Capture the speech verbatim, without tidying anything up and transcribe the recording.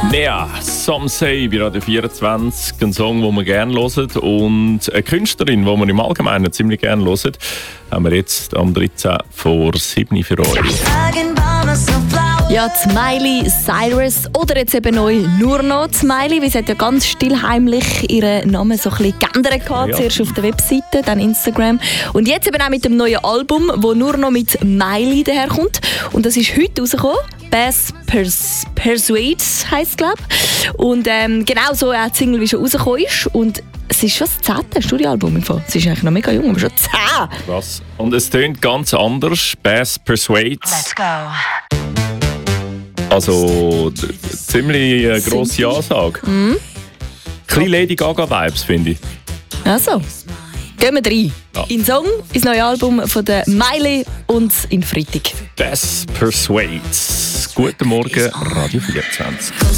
Nea, Some Say bei Radio vierundzwanzig, ein Song, den wir gerne hören, und eine Künstlerin, die wir im Allgemeinen ziemlich gerne hören, haben wir jetzt am dreizehn vor sieben für euch. Ja, die Miley Cyrus oder jetzt eben neu nur noch die Miley, weil sie hat ja ganz stillheimlich ihren Namen so ein bisschen geändert gehabt. Ja. Zuerst auf der Webseite, dann Instagram und jetzt eben auch mit dem neuen Album, wo nur noch mit Miley daherkommt, und das ist heute rausgekommen. Bass Pers- Persuade heisst es, glaube ich. Und ähm, genau so auch die Single, wie schon rausgekommen ist. Und es ist schon das zehnte Studioalbum. Es ist eigentlich noch mega jung, aber schon zehn. Krass. Und es tönt ganz anders. Bass Persuade. Let's go. Also d- ziemlich äh, grosse Ansage. Mhm. Kleine Lady Gaga-Vibes, finde ich. Also, gehen wir rein. Ja. In Song, ins neue Album von der Miley und in Freitag. Bass Persuade. Guten Morgen, Radio vierundzwanzig.